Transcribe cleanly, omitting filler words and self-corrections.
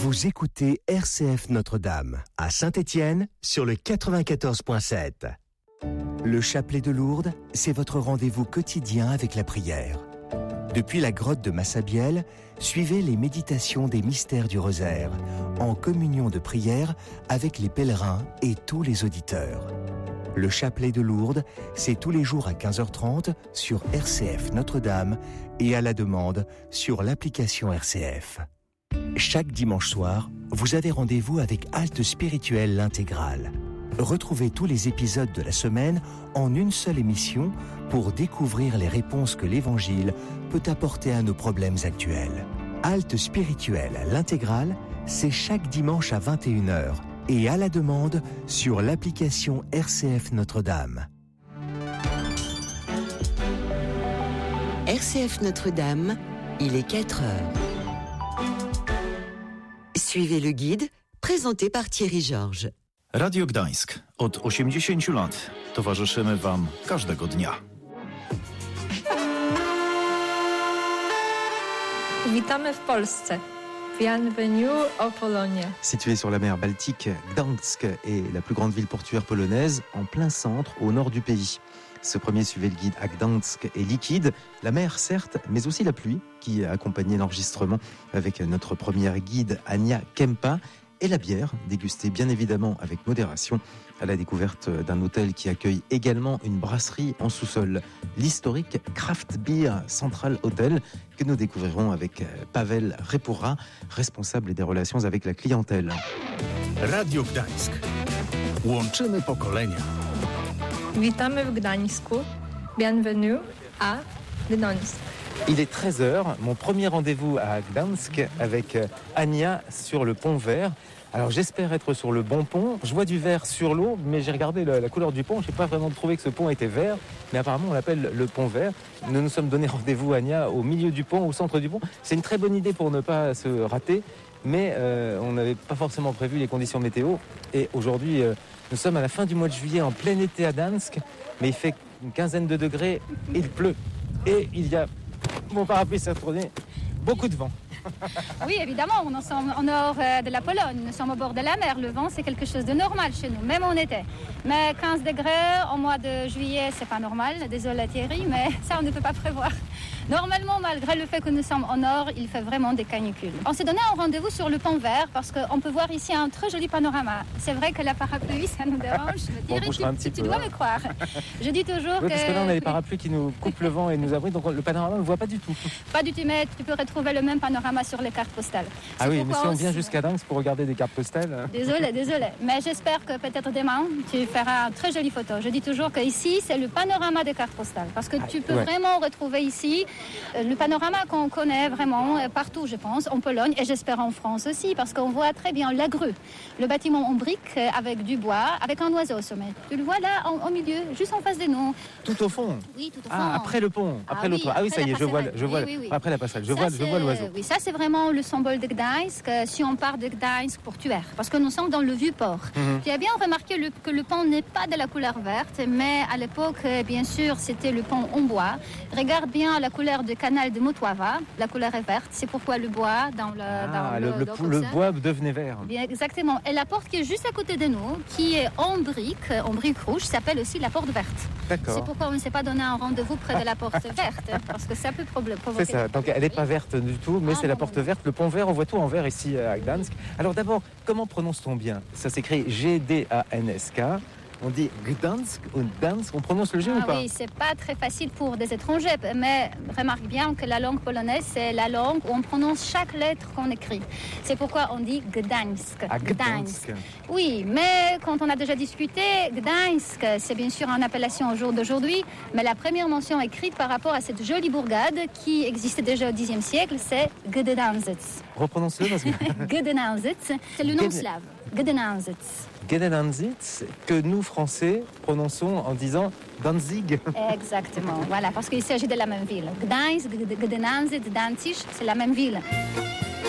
Vous écoutez RCF Notre-Dame à Saint-Étienne sur le 94.7. Le chapelet de Lourdes, c'est votre rendez-vous quotidien avec la prière. Depuis la grotte de Massabielle, suivez les méditations des mystères du rosaire, en communion de prière avec les pèlerins et tous les auditeurs. Le chapelet de Lourdes, c'est tous les jours à 15h30 sur RCF Notre-Dame et à la demande sur l'application RCF. Chaque dimanche soir, vous avez rendez-vous avec Halte Spirituelle l'Intégrale. Retrouvez tous les épisodes de la semaine en une seule émission pour découvrir les réponses que l'Évangile peut apporter à nos problèmes actuels. Halte Spirituelle l'Intégrale, c'est chaque dimanche à 21h et à la demande sur l'application RCF Notre-Dame. RCF Notre-Dame, il est 4h. Suivez le guide, présenté par Thierry Georges. Radio Gdańsk. Od 80 lat towarzyszymy Wam każdego dnia. Witamy w Polsce. Bienvenue au Pologne. Située sur la mer Baltique, Gdańsk est la plus grande ville portuaire polonaise, en plein centre, au nord du pays. Ce premier suivait le guide à Gdańsk est liquide, la mer certes, mais aussi la pluie qui a accompagné l'enregistrement avec notre première guide Ania Kempa et la bière, dégustée bien évidemment avec modération à la découverte d'un hôtel qui accueille également une brasserie en sous-sol, l'historique Craft Beer Central Hotel que nous découvrirons avec Paweł Repura, responsable des relations avec la clientèle. Radio Gdańsk. Łączymy pokolenia. Witamy w Gdańsku. Bienvenue à Gdańsk. Il est 13h, mon premier rendez-vous à Gdańsk avec Ania sur le pont vert. Alors j'espère être sur le bon pont. Je vois du vert sur l'eau, mais j'ai regardé la couleur du pont. Je n'ai pas vraiment trouvé que ce pont était vert, mais apparemment on l'appelle le pont vert. Nous nous sommes donné rendez-vous, Ania, au milieu du pont, au centre du pont. C'est une très bonne idée pour ne pas se rater, mais on n'avait pas forcément prévu les conditions météo. Et aujourd'hui, nous sommes à la fin du mois de juillet, en plein été à Gdańsk, mais il fait une quinzaine de degrés, et il pleut. Et il y a, mon parapluie s'est retourné, beaucoup de vent. Oui, évidemment, nous sommes au nord de la Pologne, nous sommes au bord de la mer. Le vent, c'est quelque chose de normal chez nous, même en été. Mais 15 degrés au mois de juillet, c'est pas normal. Désolé Thierry, mais ça, on ne peut pas prévoir. Normalement, malgré le fait que nous sommes au nord, il fait vraiment des canicules. On s'est donné un rendez-vous sur le pont vert parce qu'on peut voir ici un très joli panorama. C'est vrai que la parapluie, ça nous dérange. Thierry, tu dois me croire. Je dis toujours oui, parce que là, on a les parapluies qui nous coupent le vent et nous abritent, donc le panorama, on ne le voit pas du tout. Pas du tout, mais tu peux retrouver le même panorama sur les cartes postales. Ah oui, mais si on vient jusqu'à Gdańsk pour regarder des cartes postales... Désolé. Mais j'espère que peut-être demain, tu feras une très jolie photo. Je dis toujours qu'ici, c'est le panorama des cartes postales. Parce que tu peux vraiment retrouver ici le panorama qu'on connaît vraiment partout, je pense, en Pologne et j'espère en France aussi, parce qu'on voit très bien la grue, le bâtiment en briques avec du bois, avec un oiseau au sommet. Tu le vois là, au milieu, juste en face de nous. Tout au fond. Oui, tout au fond. Ah, après le pont, après l'autre. Ah oui, ça y est, je vois oui. Après la passerelle, je vois l'oiseau. Oui, ça c'est vraiment le symbole de Gdańsk, si on part de Gdańsk portuaire, parce que nous sommes dans le Vieux-Port. Tu as bien remarqué que le pont n'est pas de la couleur verte, mais à l'époque, bien sûr, c'était le pont en bois. Regarde bien la couleur du canal de Motoava, la couleur est verte, c'est pourquoi le bois dans le bois devenait vert. Bien, exactement. Et la porte qui est juste à côté de nous, qui est en brique rouge, s'appelle aussi la porte verte. D'accord. C'est pourquoi on ne s'est pas donné un rendez-vous près de la porte verte, parce que ça peut provoquer... C'est ça, donc elle n'est pas verte du tout, mais c'est la porte verte, le pont vert, on voit tout en vert ici à Gdańsk. Alors d'abord, comment prononce-t-on bien ? Ça s'écrit Gdansk. On dit Gdańsk ou Gdańsk, on prononce le G ou pas ? Oui, c'est pas très facile pour des étrangers, mais remarque bien que la langue polonaise, c'est la langue où on prononce chaque lettre qu'on écrit. C'est pourquoi on dit Gdańsk. Gdańsk. Oui, mais quand on a déjà discuté, Gdańsk, c'est bien sûr une appellation au jour d'aujourd'hui, mais la première mention écrite par rapport à cette jolie bourgade qui existait déjà au Xe siècle, c'est Gdańsk. Reprononce-le parce que... Gdańsk, c'est le nom slave. Gdańsk. Gdańsk, que nous, Français, prononçons en disant Danzig. Exactement, voilà, parce qu'il s'agit de la même ville. Gdańsk, Gdańsk, Danzig, c'est la même ville.